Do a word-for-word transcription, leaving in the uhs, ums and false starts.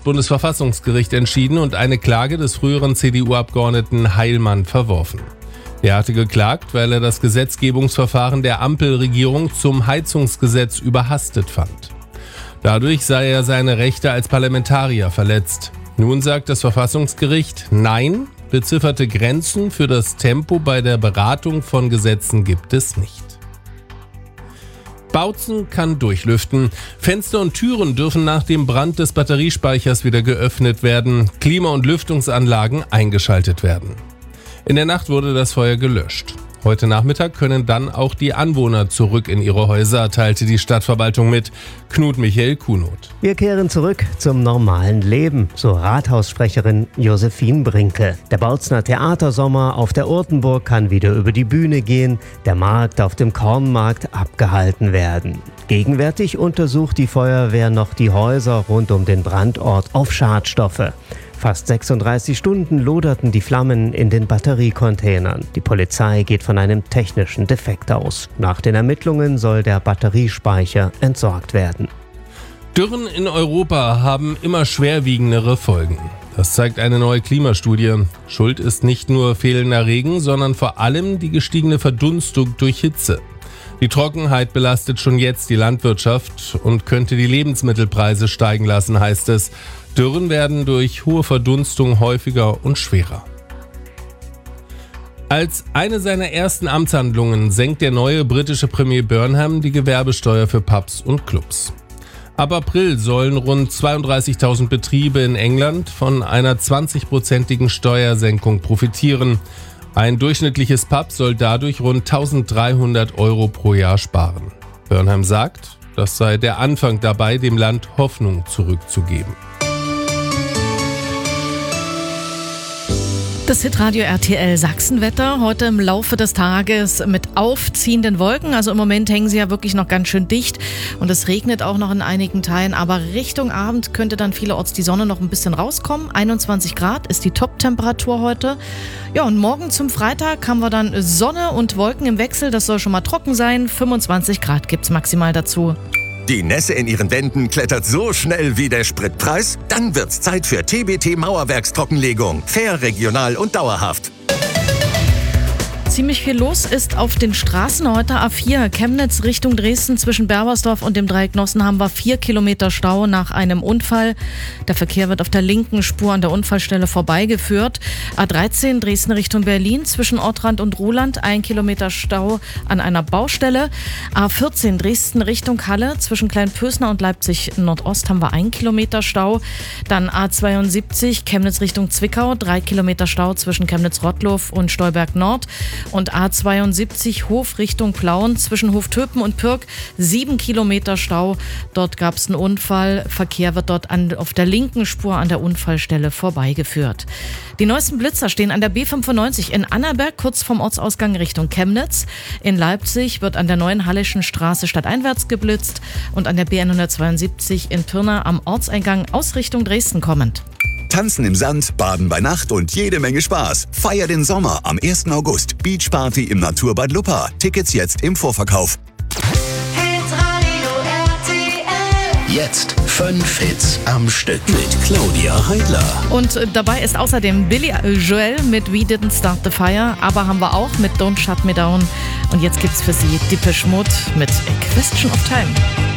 Bundesverfassungsgericht entschieden und eine Klage des früheren C D U-Abgeordneten Heilmann verworfen. Er hatte geklagt, weil er das Gesetzgebungsverfahren der Ampelregierung zum Heizungsgesetz überhastet fand. Dadurch sei er seine Rechte als Parlamentarier verletzt. Nun sagt das Verfassungsgericht, nein, bezifferte Grenzen für das Tempo bei der Beratung von Gesetzen gibt es nicht. Bautzen kann durchlüften. Fenster und Türen dürfen nach dem Brand des Batteriespeichers wieder geöffnet werden. Klima- und Lüftungsanlagen eingeschaltet werden. In der Nacht wurde das Feuer gelöscht. Heute Nachmittag können dann auch die Anwohner zurück in ihre Häuser, teilte die Stadtverwaltung mit. Knut Michael Kunoth. Wir kehren zurück zum normalen Leben, so Rathaussprecherin Josephine Brinke. Der Bautzener Theatersommer auf der Urtenburg kann wieder über die Bühne gehen, der Markt auf dem Kornmarkt abgehalten werden. Gegenwärtig untersucht die Feuerwehr noch die Häuser rund um den Brandort auf Schadstoffe. Fast sechsunddreißig Stunden loderten die Flammen in den Batteriecontainern. Die Polizei geht von einem technischen Defekt aus. Nach den Ermittlungen soll der Batteriespeicher entsorgt werden. Dürren in Europa haben immer schwerwiegendere Folgen. Das zeigt eine neue Klimastudie. Schuld ist nicht nur fehlender Regen, sondern vor allem die gestiegene Verdunstung durch Hitze. Die Trockenheit belastet schon jetzt die Landwirtschaft und könnte die Lebensmittelpreise steigen lassen, heißt es. Dürren werden durch hohe Verdunstung häufiger und schwerer. Als eine seiner ersten Amtshandlungen senkt der neue britische Premier Burnham die Gewerbesteuer für Pubs und Clubs. Ab April sollen rund zweiunddreißigtausend Betriebe in England von einer zwanzigprozentigen Steuersenkung profitieren. Ein durchschnittliches Pub soll dadurch rund eintausenddreihundert Euro pro Jahr sparen. Burnham sagt, das sei der Anfang dabei, dem Land Hoffnung zurückzugeben. Das Hitradio R T L Sachsenwetter heute im Laufe des Tages mit aufziehenden Wolken. Also im Moment hängen sie ja wirklich noch ganz schön dicht und es regnet auch noch in einigen Teilen. Aber Richtung Abend könnte dann vielerorts die Sonne noch ein bisschen rauskommen. einundzwanzig Grad ist die Top-Temperatur heute. Ja, und morgen zum Freitag haben wir dann Sonne und Wolken im Wechsel. Das soll schon mal trocken sein. fünfundzwanzig Grad gibt's maximal dazu. Die Nässe in Ihren Wänden klettert so schnell wie der Spritpreis? Dann wird's Zeit für T B T Mauerwerkstrockenlegung. Fair, regional und dauerhaft. Ziemlich viel los ist auf den Straßen heute. A vier Chemnitz Richtung Dresden zwischen Berbersdorf und dem Dreieck Nossen haben wir vier Kilometer Stau nach einem Unfall. Der Verkehr wird auf der linken Spur an der Unfallstelle vorbeigeführt. A dreizehn Dresden Richtung Berlin zwischen Ortrand und Ruhland ein Kilometer Stau an einer Baustelle. A vierzehn Dresden Richtung Halle zwischen Kleinpösner und Leipzig Nordost haben wir ein Kilometer Stau. Dann A zweiundsiebzig Chemnitz Richtung Zwickau drei Kilometer Stau zwischen Chemnitz-Rottlow und Stolberg Nord. Und A zweiundsiebzig Hof Richtung Plauen zwischen Hoftöpen und Pirk sieben Kilometer Stau. Dort gab es einen Unfall. Verkehr wird dort an, auf der linken Spur an der Unfallstelle vorbeigeführt. Die neuesten Blitzer stehen an der B fünfundneunzig in Annaberg, kurz vom Ortsausgang Richtung Chemnitz. In Leipzig wird an der neuen Hallischen Straße stadteinwärts geblitzt und an der B hundertzweiundsiebzig in Pirna am Ortseingang aus Richtung Dresden kommend. Tanzen im Sand, Baden bei Nacht und jede Menge Spaß. Feier den Sommer am ersten August. Beachparty im Naturbad Luppa. Tickets jetzt im Vorverkauf. Hitradio R T L. Jetzt fünf Hits am Stück mit Claudia Heidler. Und dabei ist außerdem Billy Joel mit We Didn't Start the Fire, aber haben wir auch mit Don't Shut Me Down. Und jetzt gibt's für Sie Depeche Mode mit A Question of Time.